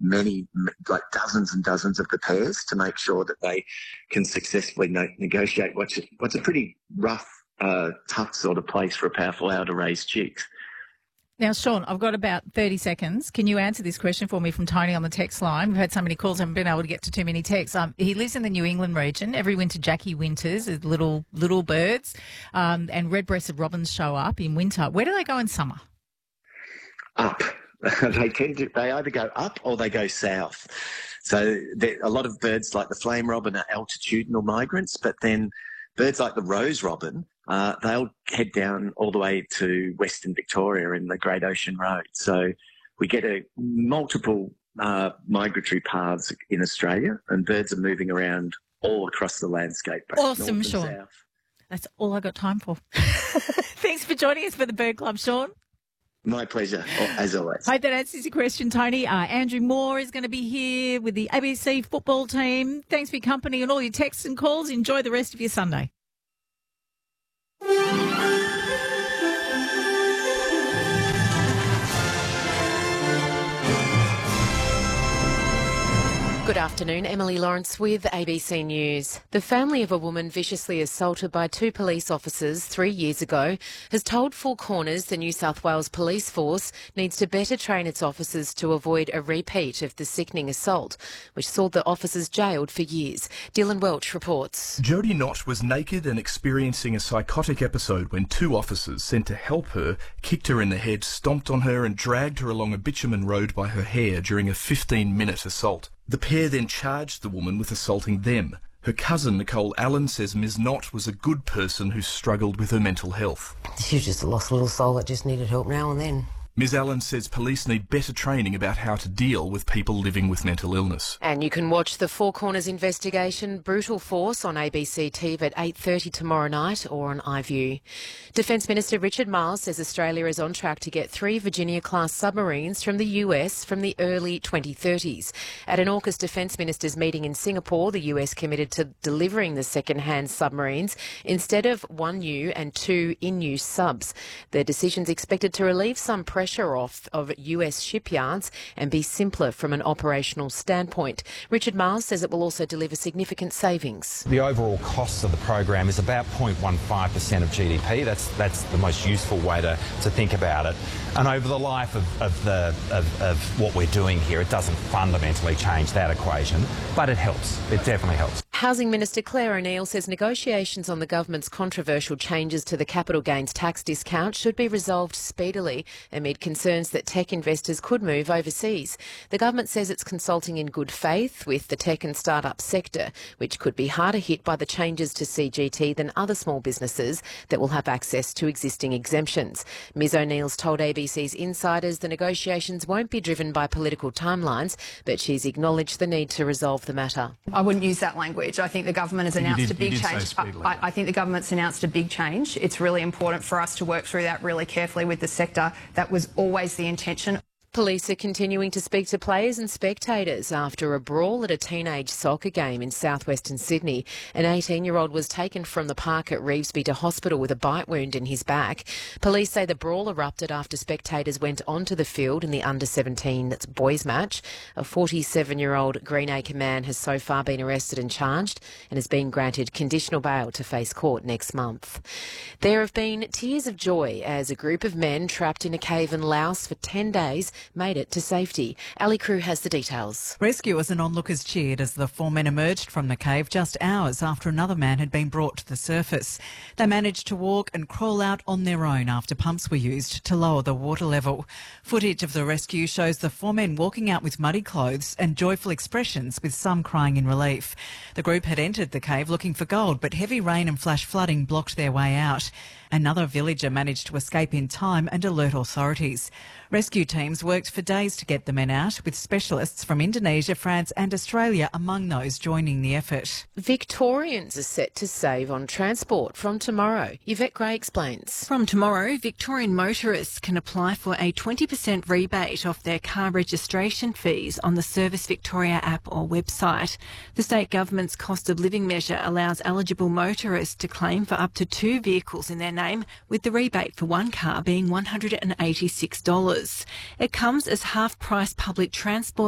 like dozens and dozens of the pairs to make sure that they can successfully negotiate what's a pretty rough, tough sort of place for a powerful owl to raise chicks. Now, Sean, I've got about 30 seconds. Can you answer this question for me from Tony on the text line? We've had so many calls, I haven't been able to get to too many texts. He lives in the New England region. Every winter, Jackie winters with little birds, and red-breasted robins show up in winter. Where do they go in summer? Up. They either go up or they go south. So a lot of birds like the flame robin are altitudinal migrants, but then birds like the rose robin, they'll head down all the way to Western Victoria in the Great Ocean Road. So we get multiple migratory paths in Australia, and birds are moving around all across the landscape. Awesome, Sean. South. That's all I got time for. Thanks for joining us for the Bird Club, Sean. My pleasure, as always. Hope that answers your question, Tony. Andrew Moore is going to be here with the ABC football team. Thanks for your company and all your texts and calls. Enjoy the rest of your Sunday. Good afternoon, Emily Lawrence with ABC News. The family of a woman viciously assaulted by 2 police officers 3 years ago has told Four Corners the New South Wales Police Force needs to better train its officers to avoid a repeat of the sickening assault, which saw the officers jailed for years. Dylan Welch reports. Jodie Knott was naked and experiencing a psychotic episode when 2 officers sent to help her kicked her in the head, stomped on her and dragged her along a bitumen road by her hair during a 15-minute assault. The pair then charged the woman with assaulting them. Her cousin, Nicole Allen, says Ms Knott was a good person who struggled with her mental health. She was just a lost little soul that just needed help now and then. Ms Allen says police need better training about how to deal with people living with mental illness. And you can watch the Four Corners investigation, Brutal Force, on ABC TV at 8:30 tomorrow night or on iView. Defence Minister Richard Marles says Australia is on track to get 3 Virginia-class submarines from the US from the early 2030s. At an AUKUS Defence Ministers meeting in Singapore, the US committed to delivering the second-hand submarines instead of 1 new and 2 in-use subs. The decision's expected to relieve some pressure off of US shipyards and be simpler from an operational standpoint. Richard Marles says it will also deliver significant savings. The overall cost of the program is about 0.15% of GDP. That's the most useful way to think about it. And over the life of what we're doing here, it doesn't fundamentally change that equation, but it helps. It definitely helps. Housing Minister Claire O'Neil says negotiations on the government's controversial changes to the capital gains tax discount should be resolved speedily amid concerns that tech investors could move overseas. The government says it's consulting in good faith with the tech and start-up sector, which could be harder hit by the changes to CGT than other small businesses that will have access to existing exemptions. Ms O'Neill's told ABC's Insiders the negotiations won't be driven by political timelines, but she's acknowledged the need to resolve the matter. I wouldn't use that language. I think the government has announced a big change. I think the government's announced a big change. It's really important for us to work through that really carefully with the sector. That was always the intention. Police are continuing to speak to players and spectators after a brawl at a teenage soccer game in southwestern Sydney. An 18-year-old was taken from the park at Revesby to hospital with a bite wound in his back. Police say the brawl erupted after spectators went onto the field in the under-17 boys match. A 47-year-old Greenacre man has so far been arrested and charged and has been granted conditional bail to face court next month. There have been tears of joy as a group of men trapped in a cave in Laos for 10 days made it to safety. Ali Crew has the details. Rescuers and onlookers cheered as the 4 men emerged from the cave just hours after another man had been brought to the surface. They managed to walk and crawl out on their own after pumps were used to lower the water level. Footage of the rescue shows the 4 men walking out with muddy clothes and joyful expressions, with some crying in relief. The group had entered the cave looking for gold, but heavy rain and flash flooding blocked their way out. Another villager managed to escape in time and alert authorities. Rescue teams worked for days to get the men out, with specialists from Indonesia, France and Australia among those joining the effort. Victorians are set to save on transport from tomorrow. Yvette Gray explains. From tomorrow, Victorian motorists can apply for a 20% rebate off their car registration fees on the Service Victoria app or website. The state government's cost of living measure allows eligible motorists to claim for up to 2 vehicles in their name, with the rebate for 1 car being $186. It comes as half-price public transport